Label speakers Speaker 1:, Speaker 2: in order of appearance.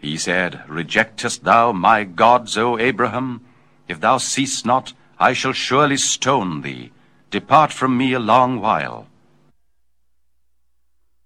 Speaker 1: He said, Rejectest thou my gods, O Abraham? If thou cease not, I shall surely stone thee. Depart from me a long while.